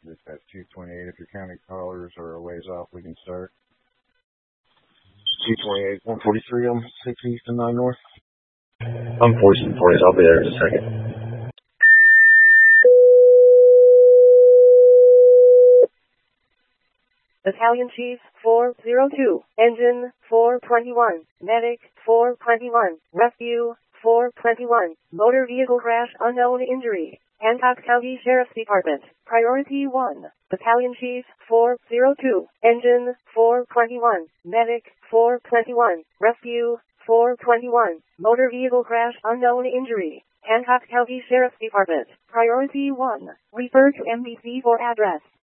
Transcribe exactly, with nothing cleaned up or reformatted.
Dispatch two twenty-eight. If your county callers are a ways off, we can start. two twenty-eight, one forty-three on six East and nine North. I'm forty forty, I'll be there in a second. Battalion Chief four oh two, Engine four twenty-one, Medic four twenty-one, Rescue four twenty-one, Motor Vehicle Crash Unknown Injury, Hancock County Sheriff's Department, Priority one, Battalion Chief four oh two, Engine four twenty-one, Medic four twenty-one, Rescue four twenty-one, Motor Vehicle Crash Unknown Injury, Hancock County Sheriff's Department, Priority one, refer to M B C for address.